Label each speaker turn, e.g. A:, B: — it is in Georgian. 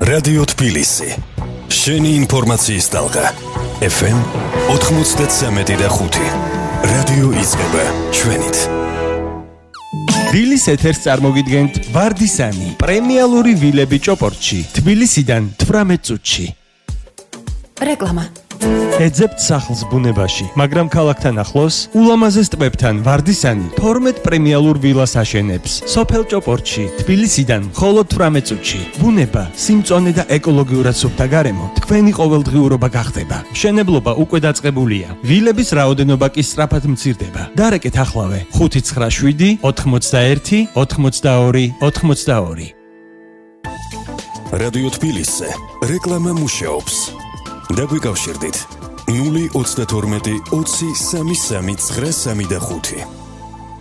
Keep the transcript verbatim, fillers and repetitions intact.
A: რადიო თბილისი. შენი ინფორმაციის ტალღა. ეფ ემ ოცდამეცი და ხუთი. რადიო იწყება ჩვენით.
B: თბილის ეთერს წარმოგიდგენთ ვარდისანი, პრემიალური ვილები ჭოპორტში, თბილისიდან თვრამეტ წუთში.
C: რეკლამა.
B: ეძებთ სახლს ბუნებაში, მაგრამ ქალაქთან ახლოს, ულამაზეს ტბებთან ვარდისანი თორმეტ პრემიალურ ვილას აშენებს. სოფელ ჭოპორტში, თბილისიდან მხოლოდ თვრამეტ წუთში. ბუნება, სიმწონე და ეკოლოგიურად სუფთა გარემო თქვენი ყოველდღიურობა გახდება. მშენებლობა უკვე დაწყებულია. ვილების რაოდენობა კი სწრაფად მცირდება. დარეკეთ ახლავე ხუთი ცხრა შვიდი ოთხმოცდაერთი ოცდაორი ოცდაორი.
A: რადიო თბილისზე რეკლამა მუშაობს. დაგვიკავშირდით ნული ოცდათორმეტი ოცი სამი სამი ცხრა სამი და ხუთი.